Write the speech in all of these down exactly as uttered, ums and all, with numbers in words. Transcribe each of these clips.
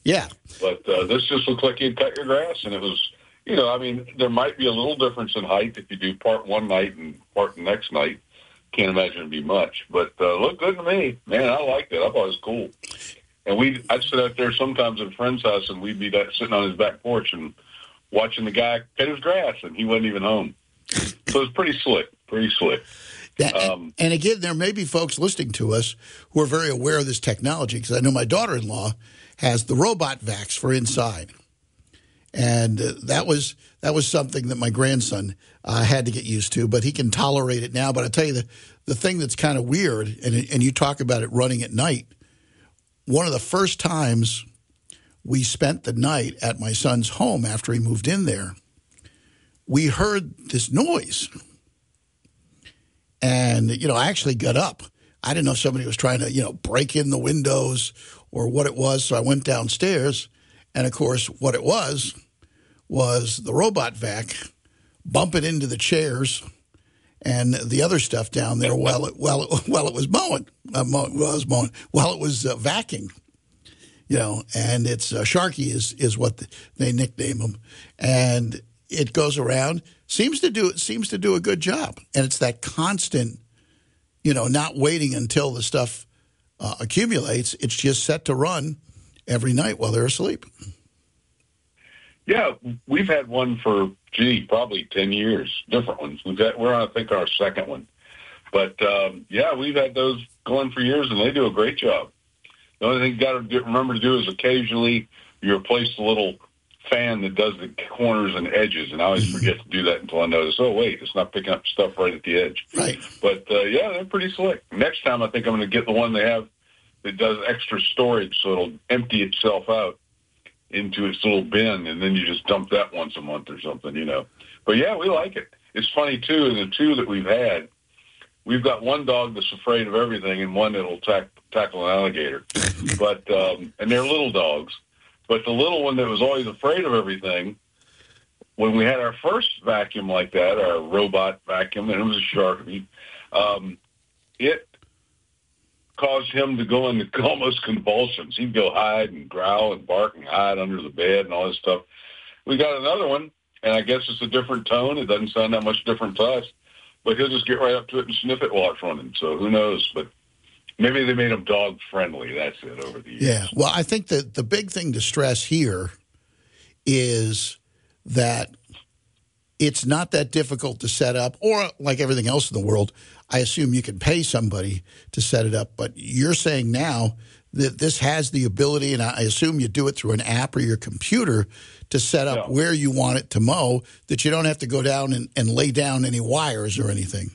Yeah. But uh, this just looked like you'd cut your grass, and it was, you know, I mean, there might be a little difference in height if you do part one night and part the next night. Can't imagine it'd be much, but uh, looked good to me. Man, I liked it. I thought it was cool. And we, I'd sit out there sometimes at a friend's house, and we'd be that, sitting on his back porch and watching the guy cut his grass, and he wasn't even home. So it was pretty slick, pretty slick. That, um, and again, there may be folks listening to us who are very aware of this technology, because I know my daughter-in-law has the robot vacs for inside. And uh, that was that was something that my grandson uh, had to get used to, but he can tolerate it now. But I tell you, the, the thing that's kind of weird, and, and you talk about it running at night, one of the first times we spent the night at my son's home after he moved in there, we heard this noise. And, you know, I actually got up. I didn't know if somebody was trying to, you know, break in the windows or what it was. So I went downstairs. And, of course, what it was was the robot vac bumping into the chairs and the other stuff down there while it, while it, while it was mowing, uh, mow, was mowing, while it was uh, vacuuming. You know, and it's uh, Sharky is is what the, they nickname him, and it goes around. Seems to do seems to do a good job, and it's that constant, you know, not waiting until the stuff uh, accumulates. It's just set to run every night while they're asleep. Yeah, we've had one for gee, probably ten years. Different ones. We've got we're on I think our second one, but um, yeah, we've had those going for years, and they do a great job. The only thing you got to remember to do is occasionally you replace the little fan that does the corners and edges, and I always forget to do that until I notice, oh, wait, it's not picking up stuff right at the edge. Right. But, uh, yeah, they're pretty slick. Next time I think I'm going to get the one they have that does extra storage so it'll empty itself out into its little bin, and then you just dump that once a month or something, you know. But, yeah, we like it. It's funny, too, in the two that we've had, we've got one dog that's afraid of everything and one that'll tack, tackle an alligator. But um, and they're little dogs. But the little one that was always afraid of everything, when we had our first vacuum like that, our robot vacuum, and it was a Sharky, um, it caused him to go into almost convulsions. He'd go hide and growl and bark and hide under the bed and all this stuff. We got another one, and I guess it's a different tone. It doesn't sound that much different to us. But he'll just get right up to it and sniff it while it's running. So who knows? But maybe they made him dog-friendly. That's it over the years. Yeah. Well, I think that the big thing to stress here is that it's not that difficult to set up, or like everything else in the world, I assume you can pay somebody to set it up. But you're saying now that this has the ability, and I assume you do it through an app or your computer, to set up yeah. where you want it to mow, that you don't have to go down and, and lay down any wires or anything.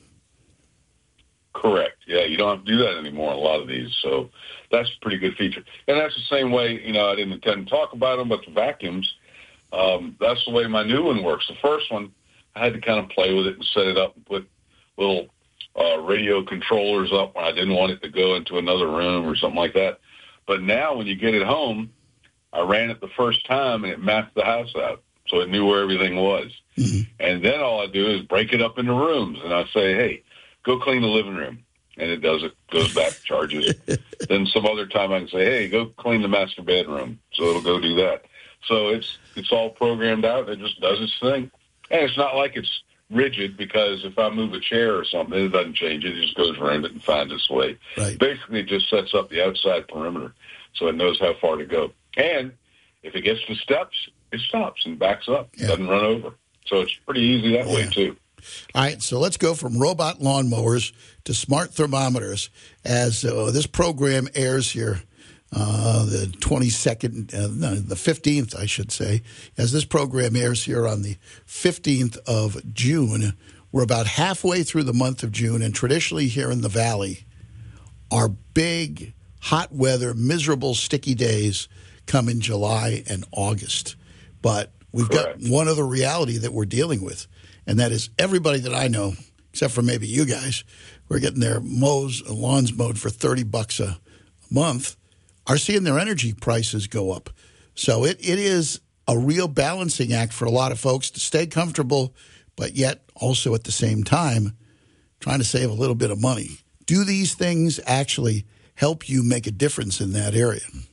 Correct. Yeah, you don't have to do that anymore on a lot of these. So that's a pretty good feature. And that's the same way, you know, I didn't intend to talk about them, but the vacuums, um, that's the way my new one works. The first one, I had to kind of play with it and set it up and put little uh, radio controllers up when I didn't want it to go into another room or something like that. But now when you get it home, I ran it the first time, and it mapped the house out, so it knew where everything was. Mm-hmm. And then all I do is break it up into rooms, and I say, hey, go clean the living room. And it does it, goes back, charges. Then some other time I can say, hey, go clean the master bedroom. So it'll go do that. So it's it's all programmed out. It just does its thing. And it's not like it's rigid, because if I move a chair or something, it doesn't change it. It just goes around it and finds its way. Right. Basically, it just sets up the outside perimeter so it knows how far to go. And if it gets to steps, it stops and backs up. It yeah. doesn't run over. So it's pretty easy that yeah. way, too. All right, so let's go from robot lawnmowers to smart thermometers as uh, this program airs here uh, the twenty-second, uh, no, the fifteenth, I should say. As this program airs here on the fifteenth of June, we're about halfway through the month of June, and traditionally here in the Valley, our big, hot weather, miserable, sticky days come in July and August. But we've Correct. got one other reality that we're dealing with, and that is everybody that I know, except for maybe you guys, who are getting their mows, lawns mowed for thirty bucks a month, are seeing their energy prices go up. So it, it is a real balancing act for a lot of folks to stay comfortable, but yet also at the same time trying to save a little bit of money. Do these things actually help you make a difference in that area?